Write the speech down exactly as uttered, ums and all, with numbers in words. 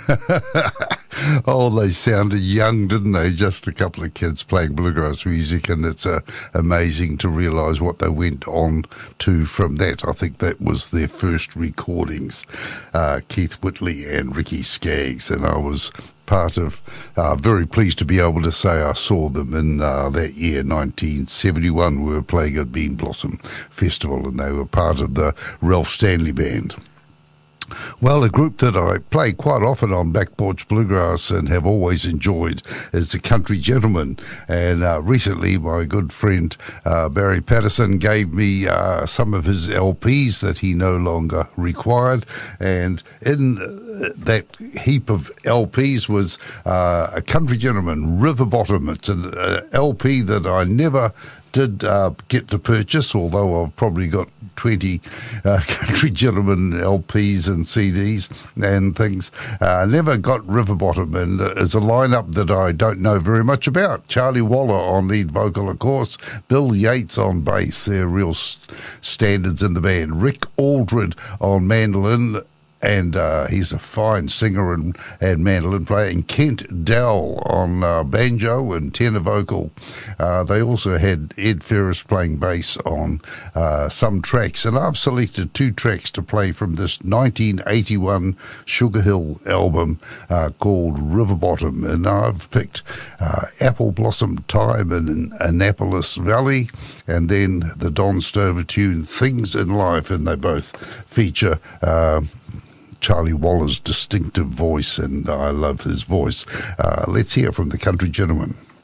Oh, they sounded young, didn't they? Just a couple of kids playing bluegrass music, and it's uh, amazing to realise what they went on to from that. I think that was their first recordings, uh, Keith Whitley and Ricky Skaggs, and I was part of, uh, very pleased to be able to say I saw them in uh, that year, nineteen seventy-one. We were playing at Bean Blossom Festival, and they were part of the Ralph Stanley Band. Well, a group that I play quite often on Back Porch Bluegrass and have always enjoyed is the Country Gentlemen. And uh, recently, my good friend uh, Barry Patterson gave me uh, some of his L Ps that he no longer required. And in uh, that heap of L Ps was uh, a Country Gentleman, River Bottom. It's an uh, L P that I never did uh, get to purchase, although I've probably got twenty uh, Country Gentlemen L Ps and C Ds and things. Uh, never got River Bottom, and uh, it's a lineup that I don't know very much about. Charlie Waller on lead vocal, of course. Bill Yates on bass. They're real st- standards in the band. Rick Aldred on mandolin, and uh, he's a fine singer and, and mandolin player. And Kent Dowell on uh, banjo and tenor vocal. Uh, they also had Ed Ferris playing bass on uh, some tracks. And I've selected two tracks to play from this nineteen eighty-one Sugar Hill album uh, called River Bottom. And I've picked uh, Apple Blossom Time in Annapolis Valley, and then the Don Stover tune Things in Life. And they both feature Uh, Charlie Waller's distinctive voice, and I love his voice. Uh, let's hear from the Country Gentlemen.